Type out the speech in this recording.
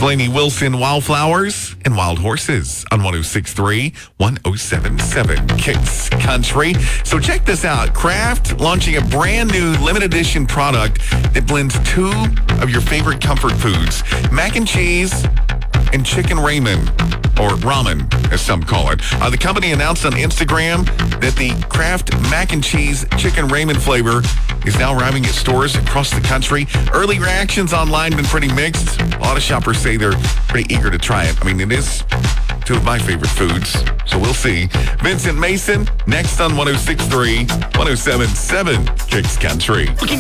Lainey Wilson, Wildflowers and Wild Horses on 106.3, 107.7 Kicks Country. So check this out. Kraft launching a brand new limited edition product that blends two of your favorite comfort foods, mac and cheese and chicken ramen, or ramen, as some call it. The company announced on Instagram that the Kraft mac and cheese chicken ramen flavor is now arriving at stores across the country. Early reactions online have been pretty mixed. A lot of shoppers say they're pretty eager to try it. I mean, it is two of my favorite foods, so we'll see. Vincent Mason, next on 106.3, 107.7 Kicks Country.